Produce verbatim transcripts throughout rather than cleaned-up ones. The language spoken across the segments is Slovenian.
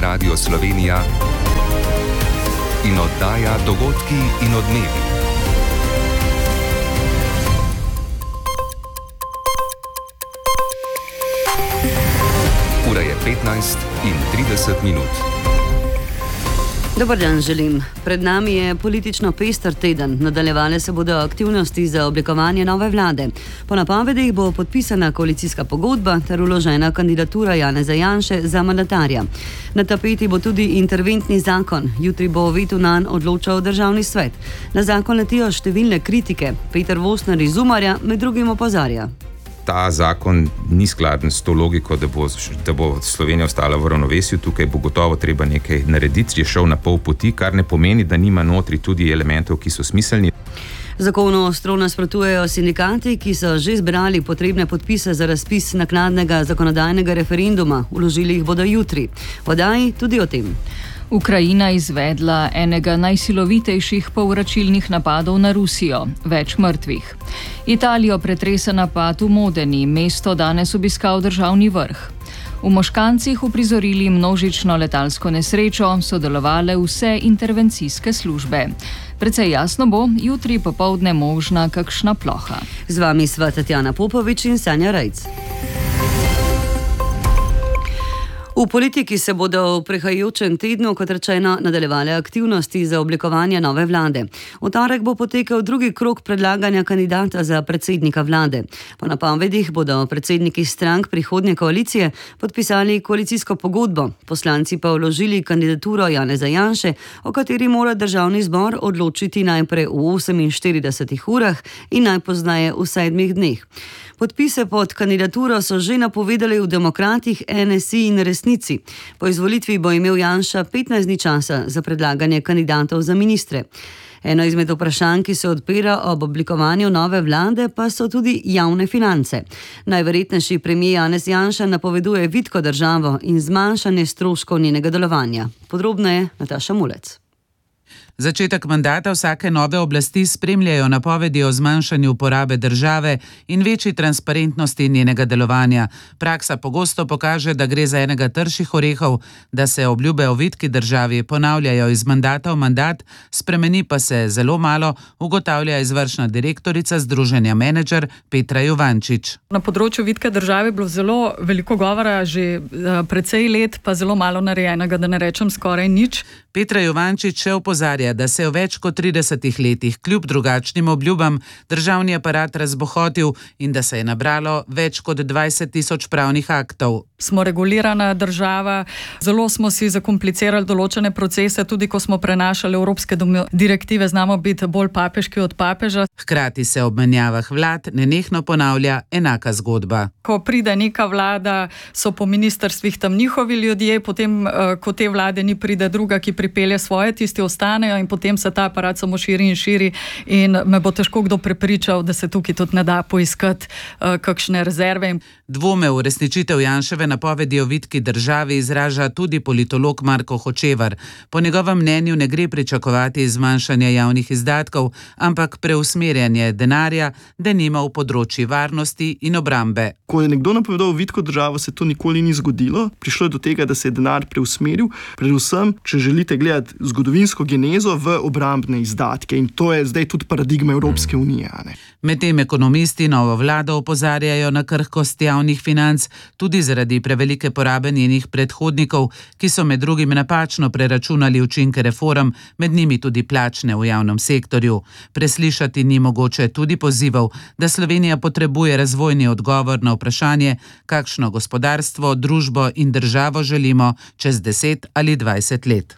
Radio Slovenija in oddaja Dogodki in odmevi. Ura je petnajst in trideset minut. Dobar dan želim. Pred nami je politično pester teden. Nadaljevale se bodo aktivnosti za oblikovanje nove vlade. Po napovedih bo podpisana koalicijska pogodba ter vložena kandidatura Janeza Janše za mandatarja. Na tapeti bo tudi interventni zakon. Jutri bo o vetu nanj odločal državni svet. Na zakon letijo številne kritike. Peter Vosner iz Umarja med drugim opozarja. Ta zakon ni skladen s to logiko, da bo, da bo Slovenija ostala v ravnovesju. Tukaj bo gotovo treba nekaj narediti, je šel na pol poti, kar ne pomeni, da nima notri tudi elementov, ki so smiselni. Zakonu ostro nasprotujejo sindikati, ki so že zbrali potrebne podpise za razpis naknadnega zakonodajnega referenduma. Vložili jih bodo jutri. V oddaji tudi o tem. Ukrajina izvedla enega najsilovitejših povračilnih napadov na Rusijo, več mrtvih. Italijo pretresa napad v Modeni, mesto danes obiskal državni vrh. V Moškancih uprizorili množično letalsko nesrečo, sodelovale vse intervencijske službe. Precej jasno bo, jutri popoldne možna kakšna ploha. Z vami sva Tatjana Popovič in Sanja Rajc. V politiki se bodo v prihajajočem tednu, kot rečeno, nadaljevale aktivnosti za oblikovanje nove vlade. V torek bo potekal drugi krog predlaganja kandidata za predsednika vlade. Po napovedih bodo predsedniki strank prihodnje koalicije podpisali koalicijsko pogodbo, poslanci pa vložili kandidaturo Janeza Janše, o kateri mora državni zbor odločiti najprej v oseminštiridesetih urah in najpozneje v sedmih dneh. Podpise pod kandidaturo so že napovedali v Demokratih, N S I in Resnici. Po izvolitvi bo imel Janša petnajst dni časa za predlaganje kandidatov za ministre. Eno izmed vprašanj, ki se odpira ob oblikovanju nove vlade, pa so tudi javne finance. Najverjetnejši premier Janez Janša napoveduje vitko državo in zmanjšanje stroškov njenega delovanja. Podrobneje Nataša Mulec. Začetek mandata vsake nove oblasti spremljajo napovedi o zmanjšanju porabe države in večji transparentnosti njenega delovanja. Praksa pogosto pokaže, da gre za enega trših orehov, da se obljube o vitki državi ponavljajo iz mandata v mandat, spremeni pa se zelo malo, ugotavlja izvršna direktorica Združenja Menedžer Petra Juvančič. Na področju vitke države je bilo zelo veliko govora že precej let, pa zelo malo narejenega, da ne rečem skoraj nič. Petra Juvančič še opozarja, da se je v več kot tridesetih letih kljub drugačnim obljubam državni aparat razbohotil in da se je nabralo več kot dvajset tisoč pravnih aktov. Smo regulirana država, zelo smo si zakomplicirali določene procese, tudi ko smo prenašali evropske direktive, znamo biti bolj papeški od papeža. Hkrati se ob menjavah vlad nenehno ponavlja enaka zgodba. Ko pride neka vlada, so po ministrstvih tam njihovi ljudje, potem, ko te vlade ni, pride druga, ki pripelje svoje, tisti ostanejo in potem se ta aparat samo širi in širi in me bo težko kdo prepričal, da se tukaj tudi ne da poiskati uh, kakšne rezerve. Dvome v uresničitev Janševe napovedi o vitki državi izraža tudi politolog Marko Hočevar. Po njegovem mnenju ne gre pričakovati zmanjšanja javnih izdatkov, ampak preusmerjanje denarja, denimo v področji varnosti in obrambe. Ko je nekdo napovedal vitko državo, se to nikoli ni zgodilo. Prišlo je do tega, da se je denar preusmeril, predvsem, če želite gledati zgodovinsko genezo, v obrambne izdatke in to je zdaj tudi paradigma Evropske unije. Medtem ekonomisti novo vlado opozarjajo na krhkost javnih financ, tudi zaradi prevelike porabe njenih predhodnikov, ki so med drugim napačno preračunali učinke reform, med njimi tudi plačne v javnem sektorju. Preslišati ni mogoče tudi pozivov, da Slovenija potrebuje razvojni odgovor na vprašanje, kakšno gospodarstvo, družbo in državo želimo čez deset ali dvajset let.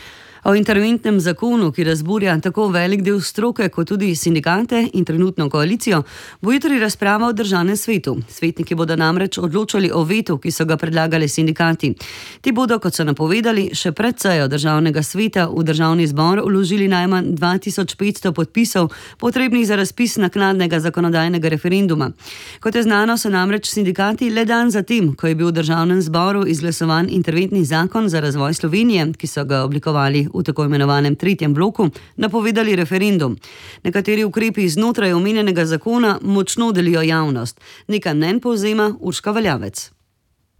O interventnem zakonu, ki razburja tako velik del stroke kot tudi sindikate in trenutno koalicijo, bo jutri razprava v državnem svetu. Svetniki bodo namreč odločali o vetu, ki so ga predlagali sindikati. Ti bodo, kot so napovedali, še pred sejo državnega sveta v državni zbor vložili najmanj dva tisoč petsto podpisov, potrebnih za razpis naknadnega zakonodajnega referenduma. Kot je znano, so namreč sindikati le dan zatem, ko je bil v državnem zboru izglasovan interventni zakon za razvoj Slovenije, ki so ga oblikovali v tako imenovanem tretjem bloku, napovedali referendum. Nekateri ukrepi znotraj omenjenega zakona močno delijo javnost. Nekaj mnenj povzema Urška Valjavec.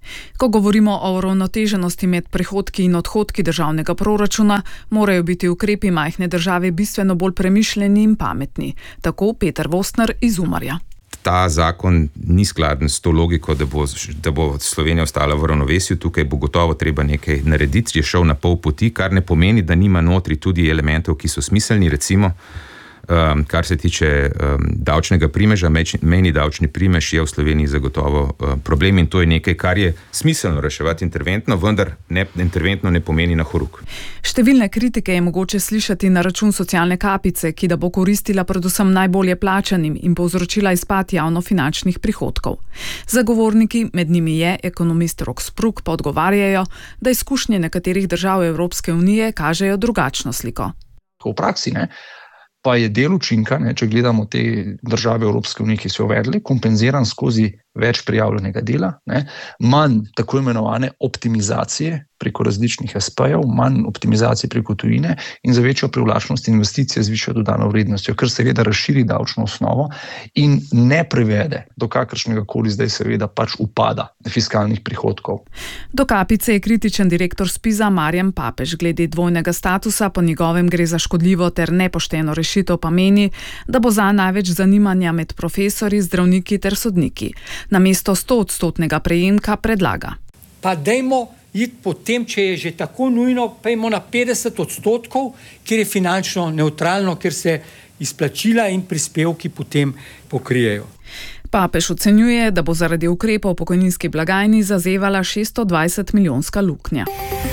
Ko govorimo o uravnoteženosti med prihodki in odhodki državnega proračuna, morajo biti ukrepi majhne države bistveno bolj premišljeni in pametni. Tako Peter Vostner iz Umarja. Ta zakon ni skladen s to logiko, da bo, da bo Slovenija ostala v ravnovesju. Tukaj bo gotovo treba nekaj narediti, je šel na pol poti, kar ne pomeni, da nima notri tudi elementov, ki so smiselni, recimo. Um, kar se tiče um, davčnega primeža, mejni davčni primež je v Sloveniji zagotovo um, problem in to je nekaj, kar je smiselno reševati interventno, vendar ne, interventno ne pomeni na horuk. Številne kritike je mogoče slišati na račun socialne kapice, ki da bo koristila predvsem najbolje plačanim in povzročila izpad javnofinančnih prihodkov. Zagovorniki, med njimi je ekonomist Rok Spruk, pa odgovarjajo, da izkušnje nekaterih držav Evropske unije kažejo drugačno sliko. V praksi, ne? Pa je del učinka, ne, če gledamo te države Evropske unije, ki so uvedli, kompenziran skozi več prijavljenega dela, ne, manj tako imenovane optimizacije preko različnih es pe-jev, manj optimizacije preko tujine in za večjo privlačnost investicije z višjo dodano vrednostjo, kar seveda razširi davčno osnovo in ne privede do kakršnega koli zdaj seveda pač upada fiskalnih prihodkov. Do kapice je kritičen direktor Spiza Marjan Papež. Glede dvojnega statusa po njegovem gre za škodljivo ter nepošteno rešitev, pa meni, da bo za največ zanimanja med profesorji, zdravniki ter sodniki. Namesto stoodstotnega prejemka predlaga. Pa dajmo iti potem, če je že tako nujno, pejmo na petdeset odstotkov, kjer je finančno neutralno, ker se izplačila in prispevki potem pokrijejo. Papež ocenjuje, da bo zaradi ukrepov v pokojninski blagajni zazevala šeststo dvajset milijonska luknja.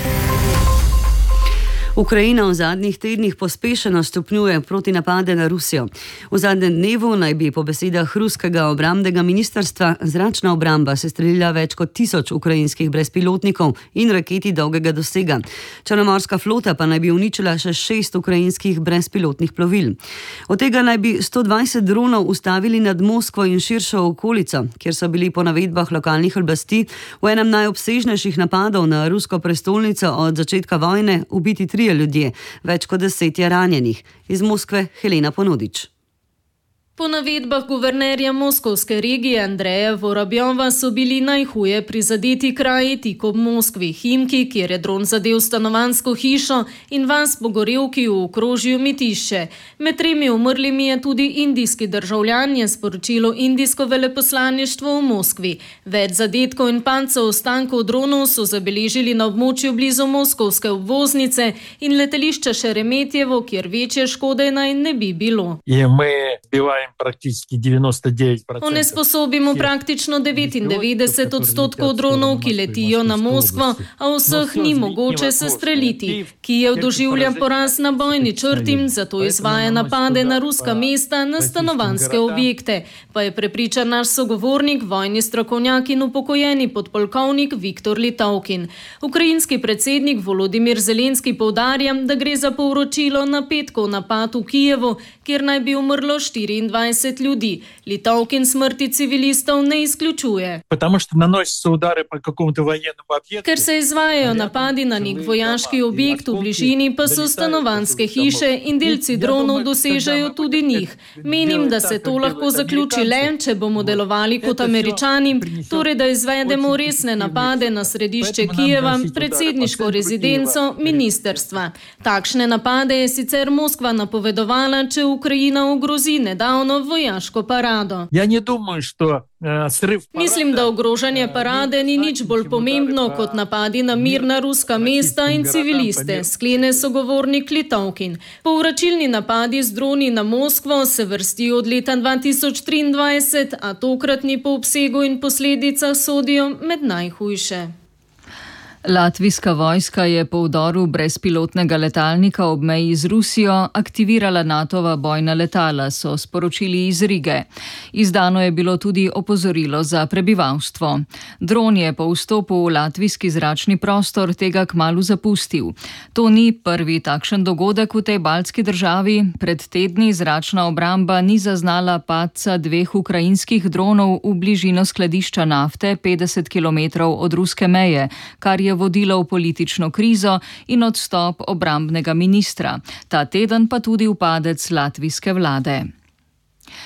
Ukrajina v zadnjih tednih pospešeno stopnjuje protinapade na Rusijo. V zadnjem dnevu naj bi po besedah ruskega obrambnega ministrstva zračna obramba sestrelila več kot tisoč ukrajinskih brezpilotnikov in raketi dolgega dosega. Črnomorska flota pa naj bi uničila še šest ukrajinskih brezpilotnih plovil. Od tega naj bi sto dvajset dronov ustavili nad Moskvo in širšo okolico, kjer so bili po navedbah lokalnih oblasti v enem najobsežnejših napadov na rusko prestolnico od začetka vojne ubiti tri ljudje, več kot deset je ranjenih. Iz Moskve Helena Ponodič. Po navedbah guvernerja moskovske regije Andreja Vorobjova so bili najhuje prizadeti kraji tik ob Moskvi, Himki, kjer je dron zadel stanovanjsko hišo, in vas Bogorevki v okrožju Metišče. Med tremi umrlimi je tudi indijski državljan, je sporočilo indijsko veleposlaništvo v Moskvi. Več zadetkov in padcev ostankov dronov so zabeležili na območju blizu moskovske obvoznice in letališča Šeremetjevo, kjer večje škode naj ne bi bilo. Onesposobimo praktično devetindevetdeset odstotkov dronov, ki letijo na Moskvo, a vseh ni mogoče sestreliti. Kijev doživlja poraz na bojni črti, zato izvaja napade na ruska mesta, na stanovanjske objekte, pa je prepričan naš sogovornik, vojni strokovnjak in upokojeni podpolkovnik Viktor Litavkin. Ukrajinski predsednik Volodimir Zelenski poudarja, da gre za povročilo na petkov napad v Kijevu, kjer naj bi umrlo štiriindvajset ljudi. Litavkin smrti civilistov ne izključuje. Ker se izvajajo napadi na nek vojaški objekt v bližini, pa so stanovanjske hiše in delci dronov dosežejo tudi njih. Menim, da se to lahko zaključi le, če bomo delovali kot Američani, torej da izvedemo resne napade na središče Kijeva, predsedniško rezidenco, ministerstva. Takšne napade je sicer Moskva napovedovala, če Ukrajina ogrozi nedavno vojaško parado. Mislim, da ogrožanje parade ni nič bolj pomembno kot napadi na mirna ruska mesta in civiliste, sklene sogovornik Litavkin. Povračilni napadi z droni na Moskvo se vrstijo od leta dva tisoč triindvajset, a tokratni po obsegu in posledicah sodijo med najhujše. Latvijska vojska je po vdoru brezpilotnega letalnika ob meji z Rusijo aktivirala Natova bojna letala, so sporočili iz Rige. Izdano je bilo tudi opozorilo za prebivalstvo. Dron je po vstopu v latvijski zračni prostor tega kmalu zapustil. To ni prvi takšen dogodek v tej baltski državi. Pred tedni zračna obramba ni zaznala padca dveh ukrajinskih dronov v bližino skladišča nafte petdeset kilometrov od ruske meje, kar je vodilo v politično krizo in odstop obrambnega ministra. Ta teden pa tudi upadec latvijske vlade.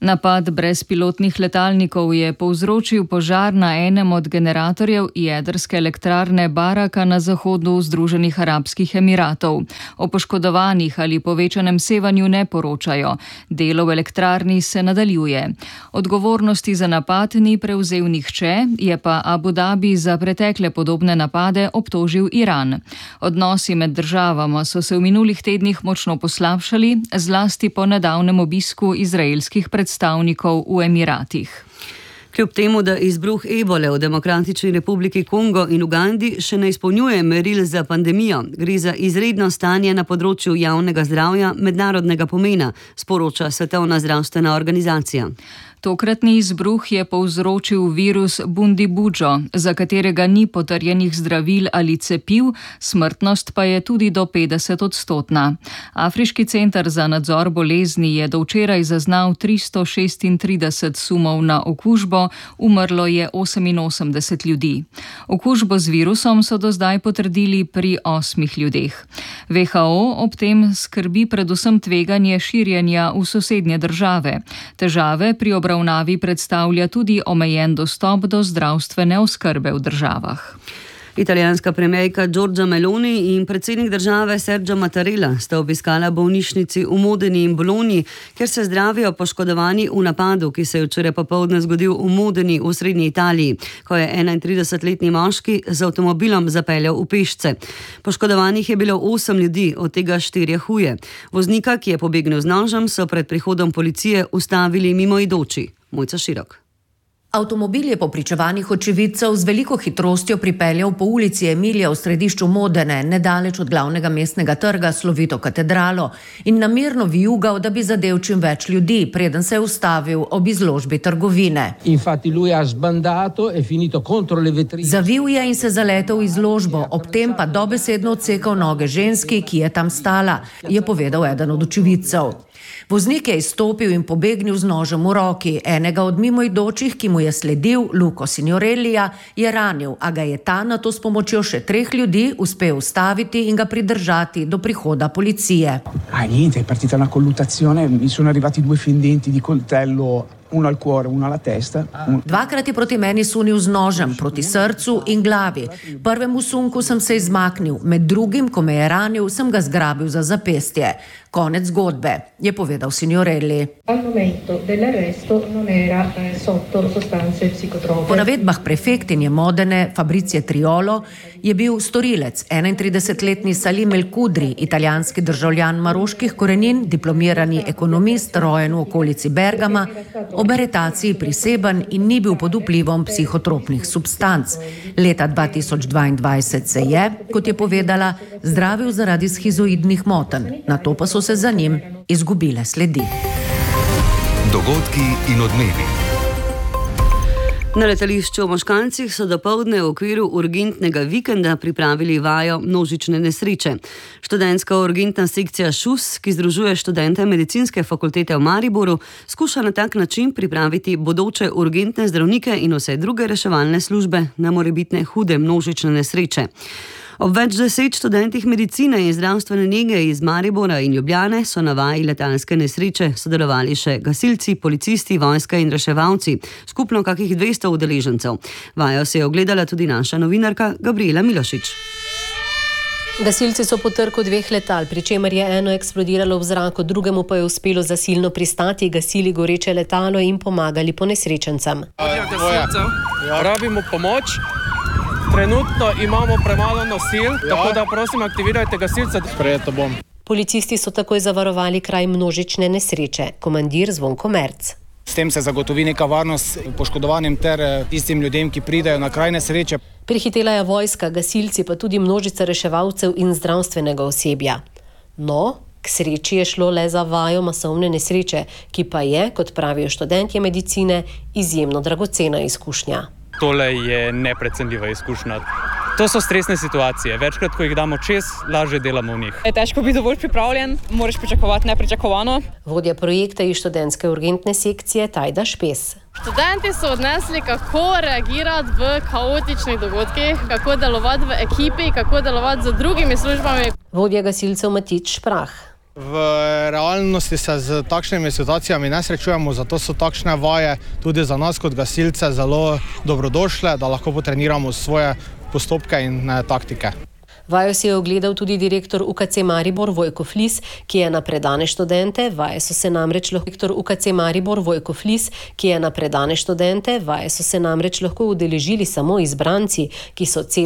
Napad brezpilotnih letalnikov je povzročil požar na enem od generatorjev jedrske elektrarne Baraka na zahodu Združenih arabskih emiratov. O poškodovanih ali povečanem sevanju ne poročajo. Delo v elektrarni se nadaljuje. Odgovornosti za napad ni prevzel nihče, je pa Abu Dhabi za pretekle podobne napade obtožil Iran. Odnosi med državama so se v minulih tednih močno poslabšali, zlasti po nedavnem obisku izraelskih predstavnikov. predstavnikov v Emiratih. Kljub temu, da izbruh ebole v Demokratični republiki Kongo in Ugandi še ne izpolnjuje meril za pandemijo, gre za izredno stanje na področju javnega zdravja mednarodnega pomena, sporoča Svetovna zdravstvena organizacija. Tokratni izbruh je povzročil virus Bundibugyo, za katerega ni potrjenih zdravil ali cepiv, smrtnost pa je tudi do petdeset odstotna. Afriški center za nadzor bolezni je do včeraj zaznal tristo šestintrideset sumov na okužbo, umrlo je oseminosemdeset ljudi. Okužbo z virusom so do zdaj potrdili pri osmih ljudeh. W H O ob tem skrbi predvsem tveganje širjenja v sosednje države. Težave pri obravnavanju obravnavi predstavlja tudi omejen dostop do zdravstvene oskrbe v državah. Italijanska premijerka Giorgia Meloni in predsednik države Sergio Mattarella sta obiskala bolnišnici v Modeni in Bologni, kjer se zdravijo poškodovani v napadu, ki se je včeraj popoldne zgodil v Modeni v srednji Italiji, ko je enaintridesetletni moški z avtomobilom zapeljal v pešce. Poškodovanih je bilo osem ljudi, od tega štirje huje. Voznika, ki je pobegnil z nožem, so pred prihodom policije ustavili mimoidoči. Mojca Širok. Avtomobil je po pričevanjih očividcev z veliko hitrostjo pripeljal po ulici Emilija v središču Modene, nedaleč od glavnega mestnega trga s slovito katedralo, in namerno vijugal, da bi zadel čim več ljudi, preden se je ustavil ob izložbi trgovine. Zavil je in se zaletel v izložbo, ob tem pa dobesedno odsekal noge ženski, ki je tam stala, je povedal eden od očividcev. Voznik je izstopil in pobegnil z nožem v roki. Enega od mimoidočih, ki mu je sledil, Luco Signorellija, je ranil, a ga je ta nato s pomočjo še treh ljudi uspel ustaviti in ga pridržati do prihoda policije. Ah, niente, è partita una colluttazione, mi sono arrivati due fendenti di coltello, uno al cuore, uno alla testa. Un... Dvakrat je proti meni sunil z nožem, proti srcu in glavi. Prvemu sunku sem se izmaknil, med drugim, ko me je ranil, sem ga zgrabil za zapestje. Konec zgodbe, je povedal Signorelli. Po navedbah prefektinje Modene Fabrizie Triolo je bil storilec, enaintridesetletni Salim El Kudri, italijanski državljan maroških korenin, diplomirani ekonomist, rojen v okolici Bergama, ob aretaciji priseben in ni bil pod vplivom psihotropnih substanc. Leta dva tisoč dvaindvajset se je, kot je povedala, zdravil zaradi schizoidnih motenj, nato pa so se za njim izgubile sledi. Dogodki in odmevi. Na letališču v Moškancih so dopoldne v okviru urgentnega vikenda pripravili vajo množične nesreče. Študentska urgentna sekcija ŠUS, ki združuje študente medicinske fakultete v Mariboru, skuša na tak način pripraviti bodoče urgentne zdravnike in vse druge reševalne službe na morebitne hude množične nesreče. Ob več deset študentih medicine in zdravstvene nege iz Maribora in Ljubljane so na vaji letalske nesreče sodelovali še gasilci, policisti, vojska in reševalci, skupno kakih dvesto udeležencev. Vajo se je ogledala tudi naša novinarka Gabriela Milošič. Gasilci so po trku dveh letal, pri čemer je eno eksplodiralo v zraku, drugemu pa je uspelo zasilno pristati, gasili goreče letalo in pomagali ponesrečencem. Rabimo pomoč. Trenutno imamo premalo nosil, ja. Tako da prosim aktivirajte gasilce. Sprejeto bom. Policisti so takoj zavarovali kraj množične nesreče. Komandir Zvonko Merc. S tem se zagotovi neka varnost poškodovanim ter tistim ljudem, ki pridejo na kraj nesreče. Prihitela je vojska, gasilci pa tudi množica reševalcev in zdravstvenega osebja. No, k sreči je šlo le za vajo masovne nesreče, ki pa je, kot pravijo študentje medicine, izjemno dragocena izkušnja. Tole je neprecenljiva izkušnja. To so stresne situacije. Večkrat, ko jih damo čez, lažje delamo v njih. Je težko biti dovolj pripravljen, moraš pričakovati nepričakovano. Vodja projekta iz študentske urgentne sekcije Tajda Špes. Študenti so odnesli, kako reagirati v kaotičnih dogodkih, kako delovati v ekipi, kako delovati z drugimi službami. Vodja gasilcev Matič Šprah. V realnosti se z takšnimi situacijami ne srečujemo, zato so takšne vaje tudi za nas kot gasilce zelo dobrodošle, da lahko potreniramo svoje postopke in taktike. Vajo si je ogledal tudi direktor U K C Maribor Vojko Flis, ki je na predane študente, vaje so se namreč lahko direktor U K C Maribor Vojko Flis, ki je na predane študente, vaje so se namreč lahko udeležili samo izbranci, ki so celo